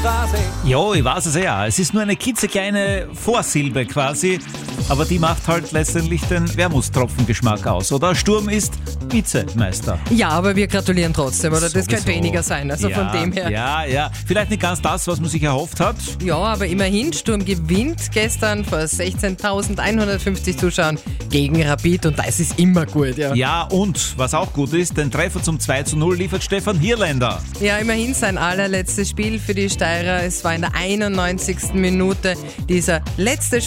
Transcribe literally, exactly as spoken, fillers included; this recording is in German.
Jo, ich weiß es ja. Es ist nur eine klitzekleine Vorsilbe quasi, aber die macht halt letztendlich den Wermutstropfengeschmack aus. Oder Sturm ist Vizemeister. Ja, aber wir gratulieren trotzdem, oder? Das Sowieso. könnte weniger sein, also ja, von dem her. Ja, ja. Vielleicht nicht ganz das, was man sich erhofft hat. Ja, aber immerhin, Sturm gewinnt gestern vor sechzehntausendeinhundertfünfzig Zuschauern gegen Rapid und das ist immer gut, ja. Ja, und was auch gut ist, den Treffer zum zwei zu null liefert Stefan Hirländer. Ja, immerhin sein allerletztes Spiel für die Steirer. Es war in der einundneunzigsten Minute dieser letzte